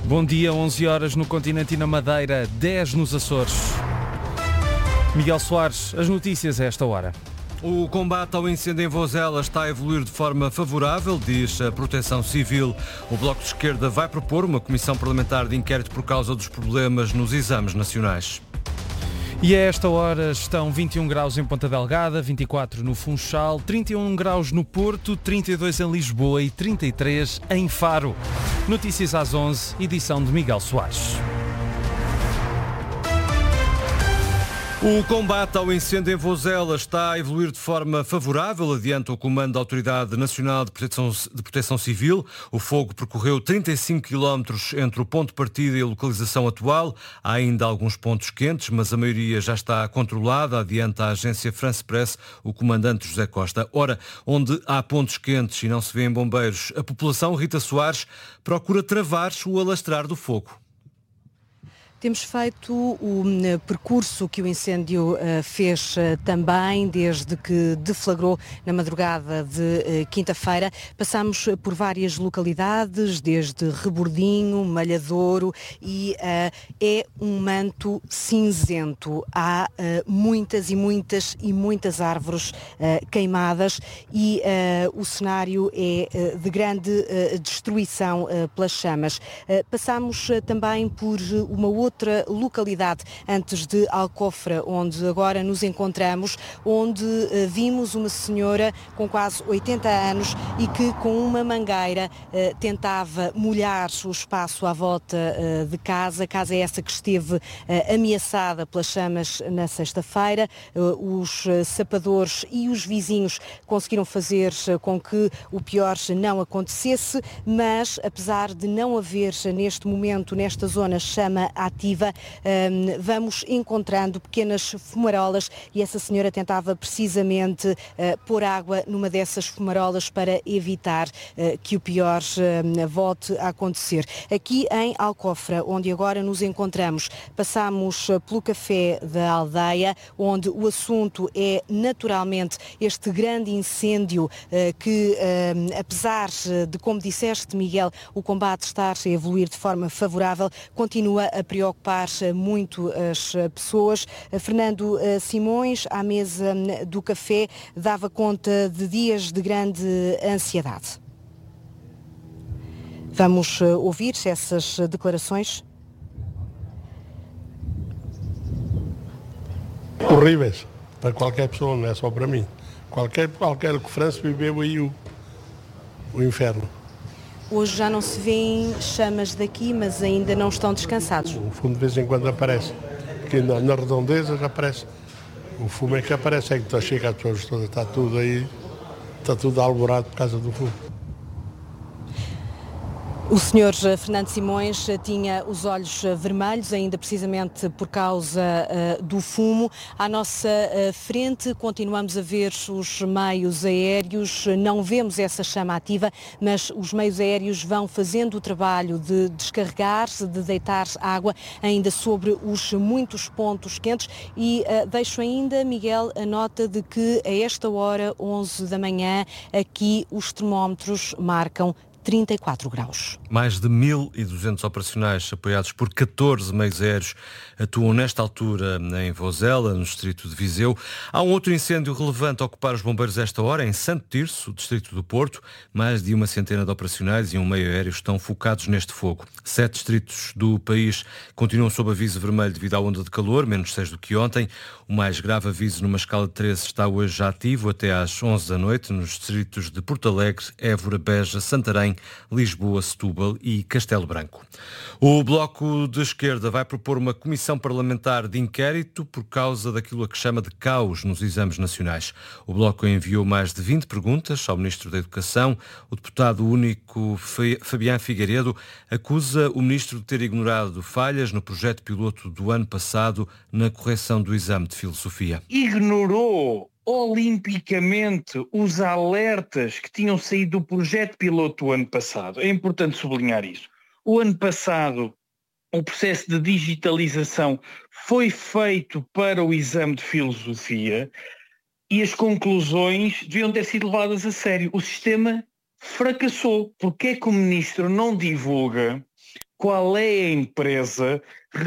Bom dia, 11 horas no continente e na Madeira, 10 nos Açores. Miguel Soares, as notícias a esta hora. O combate ao incêndio em Vozela está a evoluir de forma favorável, diz a Proteção Civil. O Bloco de Esquerda vai propor uma comissão parlamentar de inquérito por causa dos problemas nos exames nacionais. E a esta hora estão 21 graus em Ponta Delgada, 24 no Funchal, 31 graus no Porto, 32 em Lisboa e 33 em Faro. Notícias às 11, edição de Miguel Soares. O combate ao incêndio em Vozela está a evoluir de forma favorável, adianta o Comando da Autoridade Nacional de Proteção Civil. O fogo percorreu 35 km entre o ponto de partida e a localização atual. Há ainda alguns pontos quentes, mas a maioria já está controlada, adianta a agência France Press, o comandante José Costa. Ora, onde há pontos quentes e não se vêem bombeiros, a população, Rita Soares, procura travar o alastrar do fogo. Temos feito o percurso que o incêndio fez também, desde que deflagrou na madrugada de quinta-feira. Passamos por várias localidades, desde Rebordinho, Malhadouro, e é um manto cinzento. Há muitas árvores queimadas e o cenário é de grande destruição pelas chamas. Passamos também por uma outra localidade antes de Alcofra, onde agora nos encontramos, onde vimos uma senhora com quase 80 anos e que com uma mangueira tentava molhar o espaço à volta de casa. Casa essa que esteve ameaçada pelas chamas na sexta-feira. Os sapadores e os vizinhos conseguiram fazer com que o pior não acontecesse, mas apesar de não haver neste momento, nesta zona, chama ativa, vamos encontrando pequenas fumarolas e essa senhora tentava precisamente pôr água numa dessas fumarolas para evitar que o pior volte a acontecer. Aqui em Alcofra, onde agora nos encontramos, passamos pelo café da aldeia, onde o assunto é naturalmente este grande incêndio que, apesar de, como disseste, Miguel, o combate estar a evoluir de forma favorável, continua a preocupar muito as pessoas. Fernando Simões, à mesa do café, dava conta de dias de grande ansiedade. Vamos ouvir essas declarações. Horríveis para qualquer pessoa, não é só para mim. Qualquer frança viveu aí o inferno. Hoje já não se vêem chamas daqui, mas ainda não estão descansados. O fumo de vez em quando aparece, porque na redondeza já aparece. O fumo é que aparece, é que chega às pessoas todas, está tudo aí, está tudo alvorado por causa do fumo. O senhor Fernando Simões tinha os olhos vermelhos, ainda precisamente por causa do fumo. À nossa frente continuamos a ver os meios aéreos, não vemos essa chama ativa, mas os meios aéreos vão fazendo o trabalho de descarregar, de deitar água ainda sobre os muitos pontos quentes e deixo ainda, Miguel, a nota de que a esta hora, 11 da manhã, aqui os termómetros marcam 34 graus. Mais de 1.200 operacionais apoiados por 14 meios aéreos atuam nesta altura em Vozela, no distrito de Viseu. Há um outro incêndio relevante a ocupar os bombeiros esta hora, em Santo Tirso, distrito do Porto. Mais de uma centena de operacionais e um meio aéreo estão focados neste fogo. 7 distritos do país continuam sob aviso vermelho devido à onda de calor, menos 6 do que ontem. O mais grave aviso, numa escala de 13, está hoje já ativo até às 11 da noite, nos distritos de Porto Alegre, Évora, Beja, Santarém, Lisboa, Setúbal e Castelo Branco. O Bloco de Esquerda vai propor uma comissão parlamentar de inquérito por causa daquilo a que chama de caos nos exames nacionais. O Bloco enviou mais de 20 perguntas ao Ministro da Educação. O deputado único Fabián Figueiredo acusa o Ministro de ter ignorado falhas no projeto piloto do ano passado na correção do exame de Filosofia. Ignorou olimpicamente os alertas que tinham saído do projeto piloto do ano passado. É importante sublinhar isso. O ano passado, o processo de digitalização foi feito para o exame de Filosofia e as conclusões deviam ter sido levadas a sério. O sistema fracassou. Porque é que o Ministro não divulga qual é a empresa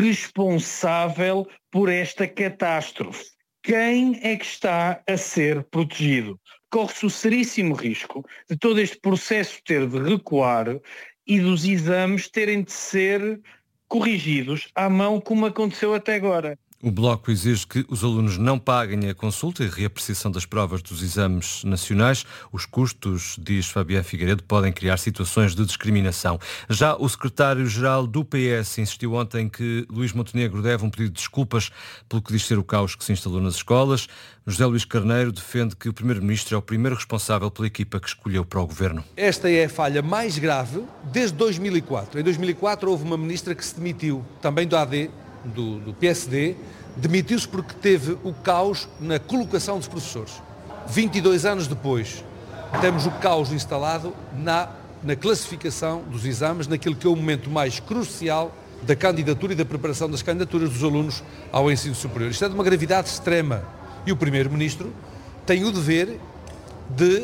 responsável por esta catástrofe. Quem é que está a ser protegido? Corre-se o seríssimo risco de todo este processo ter de recuar e dos exames terem de ser corrigidos à mão como aconteceu até agora. O Bloco exige que os alunos não paguem a consulta e reapreciação das provas dos exames nacionais. Os custos, diz Fabiano Figueiredo, podem criar situações de discriminação. Já o secretário-geral do PS insistiu ontem que Luís Montenegro deve um pedido de desculpas pelo que diz ser o caos que se instalou nas escolas. José Luís Carneiro defende que o primeiro-ministro é o primeiro responsável pela equipa que escolheu para o governo. Esta é a falha mais grave desde 2004. Em 2004 houve uma ministra que se demitiu, também do AD, do PSD, demitiu-se porque teve o caos na colocação dos professores. 22 anos depois, temos o caos instalado na classificação dos exames, naquilo que é o momento mais crucial da candidatura e da preparação das candidaturas dos alunos ao ensino superior. Isto é de uma gravidade extrema e o Primeiro-Ministro tem o dever de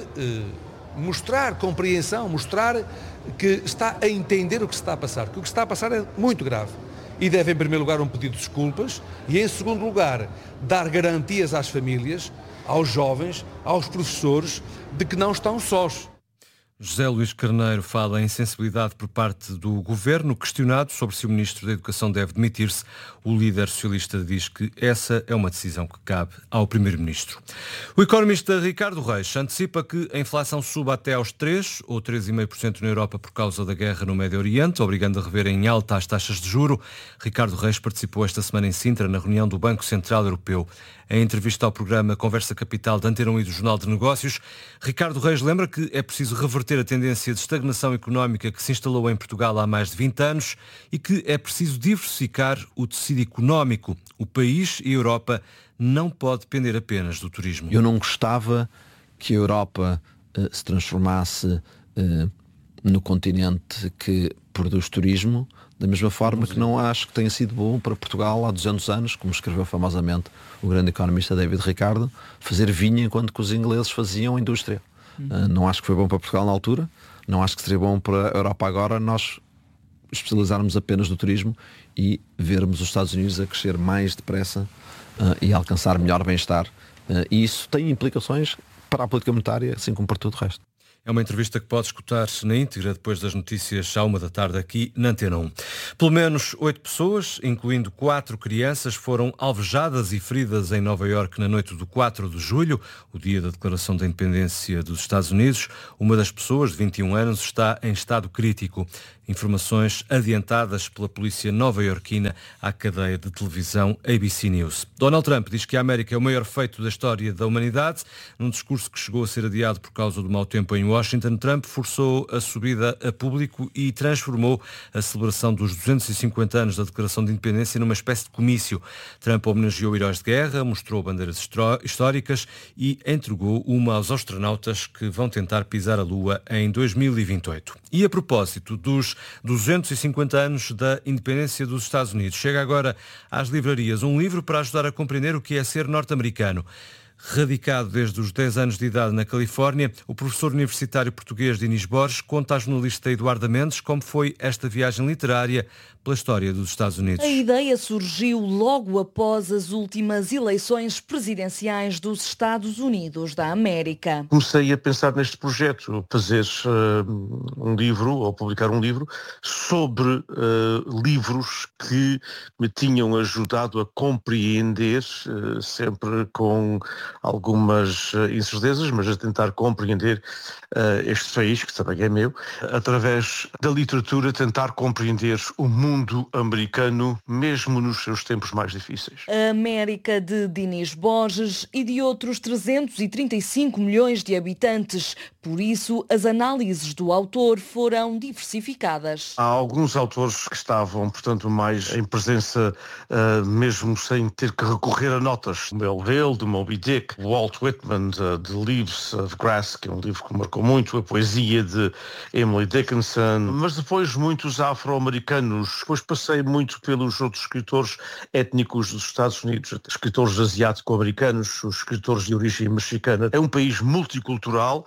mostrar compreensão, mostrar que está a entender o que se está a passar, que o que se está a passar é muito grave. E deve, em primeiro lugar, um pedido de desculpas e, em segundo lugar, dar garantias às famílias, aos jovens, aos professores, de que não estão sós. José Luís Carneiro fala em sensibilidade por parte do governo. Questionado sobre se o Ministro da Educação deve demitir-se, o líder socialista diz que essa é uma decisão que cabe ao Primeiro-Ministro. O economista Ricardo Reis antecipa que a inflação suba até aos 3% ou 3,5% na Europa por causa da guerra no Médio Oriente, obrigando a rever em alta as taxas de juro. Ricardo Reis participou esta semana em Sintra, na reunião do Banco Central Europeu. Em entrevista ao programa Conversa Capital de Antena 1 e do Jornal de Negócios, Ricardo Reis lembra que é preciso reverter a tendência de estagnação económica que se instalou em Portugal há mais de 20 anos e que é preciso diversificar o tecido económico. O país e a Europa não pode depender apenas do turismo. Eu não gostava que a Europa se transformasse no continente que produz turismo, da mesma forma que não acho que tenha sido bom para Portugal há 200 anos, como escreveu famosamente o grande economista David Ricardo, fazer vinho enquanto que os ingleses faziam indústria. Não acho que foi bom para Portugal na altura, não acho que seria bom para a Europa agora nós especializarmos apenas no turismo e vermos os Estados Unidos a crescer mais depressa e alcançar melhor bem-estar. E isso tem implicações para a política monetária, assim como para tudo o resto. É uma entrevista que pode escutar na íntegra depois das notícias à 13h aqui na Antena 1. Pelo menos 8 pessoas, incluindo 4 crianças, foram alvejadas e feridas em Nova Iorque na noite do 4 de julho, o dia da declaração da independência dos Estados Unidos. Uma das pessoas, de 21 anos, está em estado crítico. Informações adiantadas pela polícia nova-iorquina à cadeia de televisão ABC News. Donald Trump diz que a América é o maior feito da história da humanidade. Num discurso que chegou a ser adiado por causa do mau tempo em Washington, Trump forçou a subida a público e transformou a celebração dos 250 anos da Declaração de Independência numa espécie de comício. Trump homenageou heróis de guerra, mostrou bandeiras históricas e entregou uma aos astronautas que vão tentar pisar a Lua em 2028. E a propósito dos 250 anos da independência dos Estados Unidos, chega agora às livrarias um livro para ajudar a compreender o que é ser norte-americano. Radicado desde os 10 anos de idade na Califórnia, o professor universitário português Dinis Borges conta à jornalista Eduarda Mendes como foi esta viagem literária pela história dos Estados Unidos. A ideia surgiu logo após as últimas eleições presidenciais dos Estados Unidos da América. Comecei a pensar neste projeto, fazer um livro, ou publicar um livro, sobre livros que me tinham ajudado a compreender, sempre com algumas incertezas, mas a tentar compreender este país, que também é meu, através da literatura, tentar compreender o mundo americano, mesmo nos seus tempos mais difíceis. A América de Dinis Borges e de outros 335 milhões de habitantes. Por isso, as análises do autor foram diversificadas. Há alguns autores que estavam, portanto, mais em presença, mesmo sem ter que recorrer a notas. Melville, de Moby Dick, Walt Whitman, de Leaves of Grass, que é um livro que marcou muito, a poesia de Emily Dickinson, mas depois muitos afro-americanos. Depois passei muito pelos outros escritores étnicos dos Estados Unidos, escritores asiático-americanos, os escritores de origem mexicana. É um país multicultural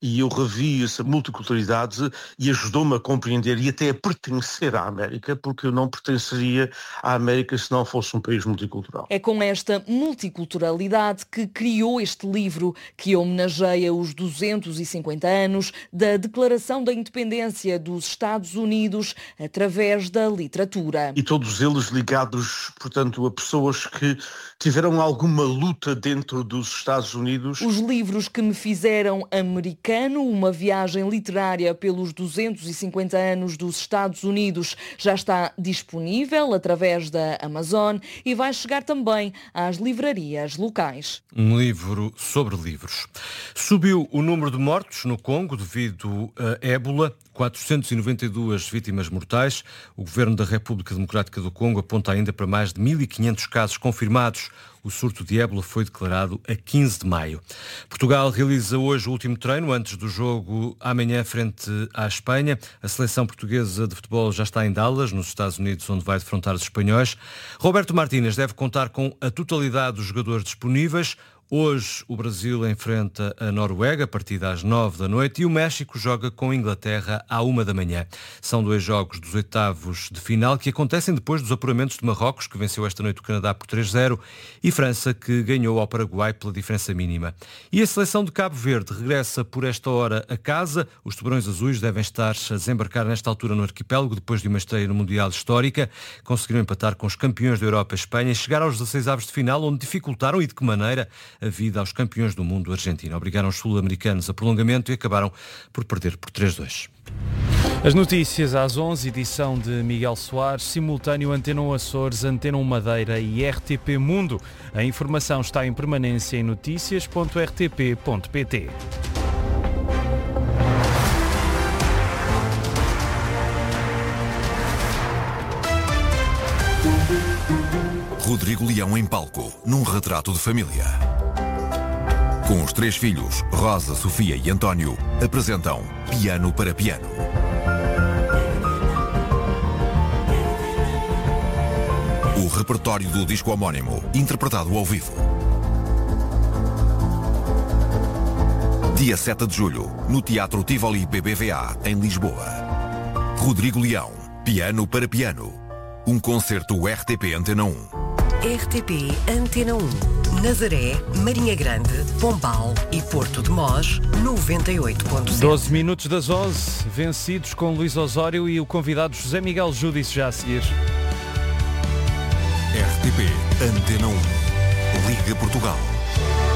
e eu revi essa multiculturalidade e ajudou-me a compreender e até a pertencer à América, porque eu não pertenceria à América se não fosse um país multicultural. É com esta multiculturalidade que criou este livro, que homenageia os 250 anos da Declaração da Independência dos Estados Unidos através da literatura. E todos eles ligados, portanto, a pessoas que tiveram alguma luta dentro dos Estados Unidos. Os livros que me fizeram americano, uma viagem literária pelos 250 anos dos Estados Unidos, já está disponível através da Amazon e vai chegar também às livrarias locais. Um livro sobre livros. Subiu o número de mortos no Congo devido a ébola. 492 vítimas mortais. O Governo da República Democrática do Congo aponta ainda para mais de 1.500 casos confirmados. O surto de ébola foi declarado a 15 de maio. Portugal realiza hoje o último treino antes do jogo amanhã frente à Espanha. A seleção portuguesa de futebol já está em Dallas, nos Estados Unidos, onde vai defrontar os espanhóis. Roberto Martínez deve contar com a totalidade dos jogadores disponíveis. Hoje o Brasil enfrenta a Noruega, a partir às 9 da noite, e o México joga com a Inglaterra à 1 da manhã. São 2 jogos dos oitavos de final que acontecem depois dos apuramentos de Marrocos, que venceu esta noite o Canadá por 3-0, e França, que ganhou ao Paraguai pela diferença mínima. E a seleção de Cabo Verde regressa por esta hora a casa. Os tubarões azuis devem estar a desembarcar nesta altura no arquipélago, depois de uma estreia no Mundial histórica. Conseguiram empatar com os campeões da Europa, a Espanha, e chegar aos 16avos de final, onde dificultaram, e de que maneira, a vida aos campeões do mundo, Argentina. Obrigaram os sul-americanos a prolongamento e acabaram por perder por 3-2. As notícias às 11, edição de Miguel Soares, simultâneo Antena 1 Açores, Antena 1 Madeira e RTP Mundo. A informação está em permanência em noticias.rtp.pt. Rodrigo Leão em palco, num retrato de família. Com os 3 filhos, Rosa, Sofia e António, apresentam Piano para Piano. O repertório do disco homónimo, interpretado ao vivo. Dia 7 de julho, no Teatro Tivoli BBVA, em Lisboa. Rodrigo Leão, Piano para Piano. Um concerto RTP Antena 1. RTP Antena 1. Nazaré, Marinha Grande, Pombal e Porto de Mós, 98.7. 12 minutos das 11, vencidos com Luís Osório e o convidado José Miguel Júdice já a seguir. RTP Antena 1. Liga Portugal.